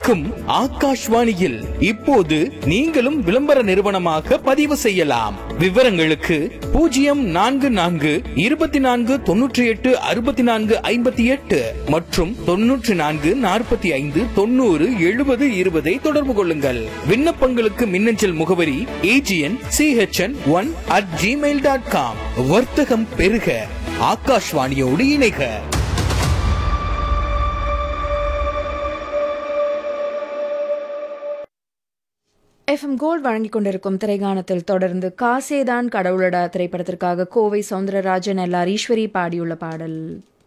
இருக்கும் ஆகாஷ்வாணியில் இப்போது நீங்களும் விளம்பர நிறுவனமாக பதிவு செய்யலாம். விவரங்களுக்கு 0424986458 மற்றும் 9445907020 தொடர்பு கொள்ளுங்கள். விண்ணப்பங்களுக்கு மின்னஞ்சல் முகவரி agn.chn1@gmail.com. வர்த்தகம் பெருக, ஆகாஷ்வாணியோடு இணைக. FM கோல்ட் வழங்கிக் கொண்டிருக்கும் திரைகானத்தில் தொடர்ந்து காசேதான் கடவுளடா திரைப்படத்திற்காக கோவை சவுந்தரராஜன், LR ஈஸ்வரி பாடியுள்ள பாடல்.